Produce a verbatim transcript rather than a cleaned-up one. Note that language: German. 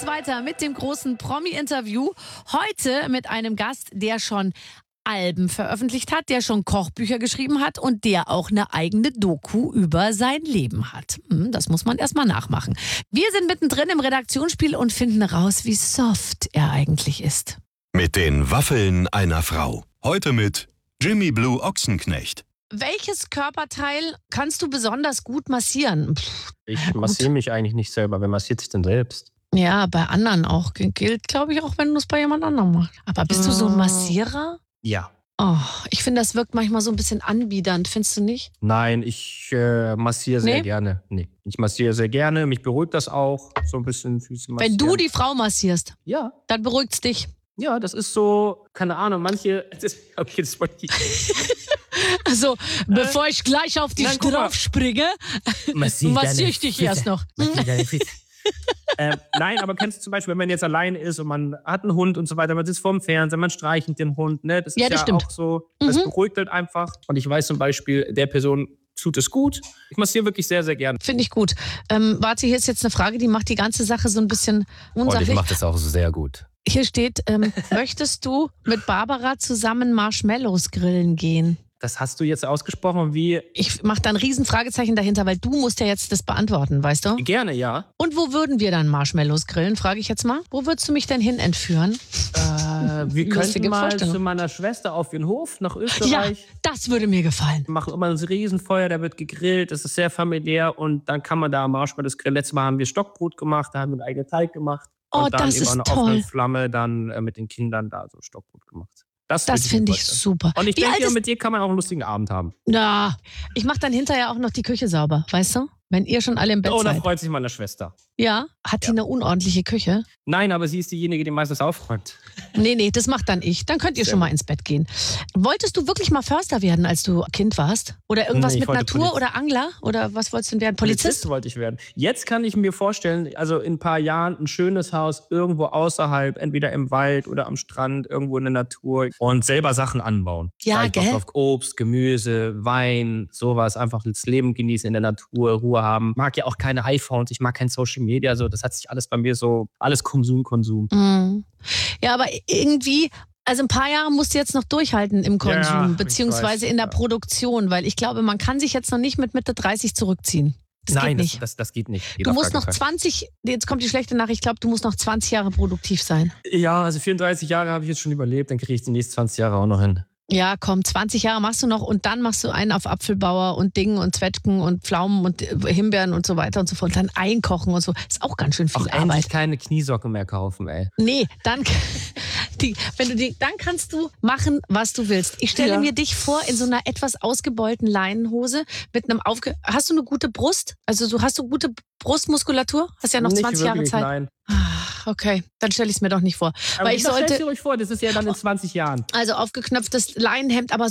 geht's weiter mit dem großen Promi-Interview. Heute mit einem Gast, der schon Alben veröffentlicht hat, der schon Kochbücher geschrieben hat und der auch eine eigene Doku über sein Leben hat. Das muss man erstmal nachmachen. Wir sind mittendrin im Redaktionsspiel und finden raus, wie soft er eigentlich ist. Mit den Waffeln einer Frau. Heute mit Jimmy Blue Ochsenknecht. Welches Körperteil kannst du besonders gut massieren? Pff, ich massiere mich eigentlich nicht selber. Wer massiert sich denn selbst? Ja, bei anderen auch. Gilt, glaube ich, auch, wenn du es bei jemand anderem machst. Aber bist du so ein Massierer? Ja. Oh, ich finde, das wirkt manchmal so ein bisschen anbiedernd, findest du nicht? Nein, ich äh, massiere sehr Nee? gerne. Nee, ich massiere sehr gerne. Mich beruhigt das auch, so ein bisschen Füße massieren. Wenn du die Frau massierst, Ja, dann beruhigt es dich. ja, das ist so, keine Ahnung, manche... Das ist, okay, das wollte ich... Also, bevor ich gleich auf dich Nein, guck mal. drauf springe, Massier massiere ich dich erst noch. äh, nein, aber kennst du zum Beispiel, wenn man jetzt alleine ist und man hat einen Hund und so weiter, man sitzt vorm Fernseher, man streichelt den Hund, ne? Das ist Ja, ja, das stimmt. auch so, das Mhm. beruhigt halt einfach. Und ich weiß zum Beispiel, der Person tut es gut. Ich massiere wirklich sehr, sehr gerne. Finde ich gut. Ähm, warte, hier ist jetzt eine Frage, die macht die ganze Sache so ein bisschen Und unsachlich. ich mache das auch sehr gut. Hier steht, ähm, möchtest du mit Barbara zusammen Marshmallows grillen gehen? Das hast du jetzt ausgesprochen wie Ich mache da ein riesen Fragezeichen dahinter, weil du musst ja jetzt das beantworten, weißt du? gerne, ja. Und wo würden wir dann Marshmallows grillen, frage ich jetzt mal. Wo würdest du mich denn hin entführen? Äh, wir Lustige könnten mal Vorstellung. zu meiner Schwester auf ihren Hof nach Ja, Österreich. das würde mir gefallen. Wir machen immer ein Riesenfeuer, da wird gegrillt, das ist sehr familiär und dann kann man da Marshmallows grillen. Letztes Mal haben wir Stockbrot gemacht, da haben wir einen eigenen Teig gemacht. Oh, und dann das eben ist auch eine toll. offene Flamme dann äh, mit den Kindern da so Stockbrot gemacht. Das würde finde mir ich vorstellen. super. Und ich Wie alt denke, ist mit dir kann man auch einen lustigen Abend haben. Na, ich mache dann hinterher auch noch die Küche sauber, weißt du? Wenn ihr schon alle im Bett Oh, da seid. freut sich meine Schwester. Ja, hat die eine unordentliche Küche? Nein, aber sie ist diejenige, die meistens aufräumt. Nee, nee, das macht dann ich. Dann könnt ihr Sehr schon mal gut. ins Bett gehen. Wolltest du wirklich mal Förster werden, als du Kind warst? Oder irgendwas Nee, ich mit wollte Natur Poliz- oder Angler? Oder was wolltest du denn werden? Polizist? wollte ich werden. Jetzt kann ich mir vorstellen, also in ein paar Jahren ein schönes Haus irgendwo außerhalb, entweder im Wald oder am Strand, irgendwo in der Natur und selber Sachen anbauen. Ja, Vielleicht auch gell? auf Obst, Gemüse, Wein, sowas. Einfach das Leben genießen in der Natur, Ruhe haben. Mag ja auch keine iPhones, ich mag kein Social Media. So, das hat sich alles bei mir so, alles Konsum, Konsum. Mhm. Ja, aber irgendwie, also ein paar Jahre musst du jetzt noch durchhalten im Konsum, Ja, ich beziehungsweise weiß, in der ja. Produktion, weil ich glaube, man kann sich jetzt noch nicht mit Mitte dreißig zurückziehen. Das Nein, geht das, nicht. das, das geht nicht. Geht Du auf musst gar noch keinen Fall. zwanzig, jetzt kommt die schlechte Nachricht, ich glaube, du musst noch zwanzig Jahre produktiv sein. Ja, also vierunddreißig Jahre habe ich jetzt schon überlebt, dann kriege ich die nächsten zwanzig Jahre auch noch hin. Ja, komm, zwanzig Jahre machst du noch und dann machst du einen auf Apfelbauer und Dingen und Zwetschgen und Pflaumen und äh, Himbeeren und so weiter und so fort. Dann einkochen und so. Ist auch ganz schön viel Auch Arbeit. endlich keine Kniesocken mehr kaufen, ey. Nee, dann, die, wenn du die, dann kannst du machen, was du willst. Ich stelle Ja. mir dich vor in so einer etwas ausgebeulten Leinenhose mit einem aufge... Hast du eine gute Brust? Also du hast du gute Brustmuskulatur? Hast ja noch Nicht zwanzig Jahre wirklich, Zeit. Nein. Ah, okay, dann stelle ich es mir doch nicht vor. Aber Weil ich das stellst sollte, du euch vor, das ist ja dann in zwanzig Jahren. also aufgeknöpftes Leinenhemd, aber